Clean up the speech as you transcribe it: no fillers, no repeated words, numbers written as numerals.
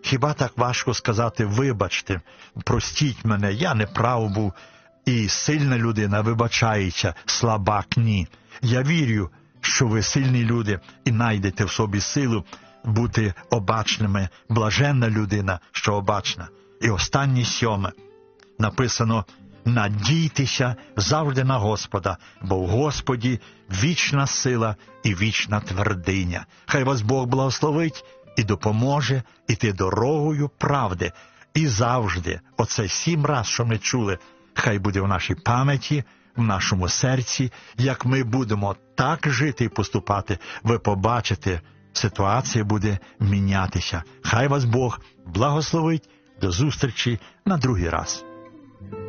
Хіба так важко сказати «вибачте, простіть мене, я не прав був». І сильна людина вибачається, слабак – ні. Я вірю, що ви сильні люди і знайдете в собі силу бути обачними. Блаженна людина, що обачна. І останнє 7. Написано: «Надійтеся завжди на Господа, бо в Господі вічна сила і вічна твердиня». Хай вас Бог благословить і допоможе іти дорогою правди. І завжди, оце 7 раз, що ми чули, хай буде в нашій пам'яті, в нашому серці. Як ми будемо так жити і поступати, ви побачите, ситуація буде мінятися. Хай вас Бог благословить. До зустрічі на другий раз.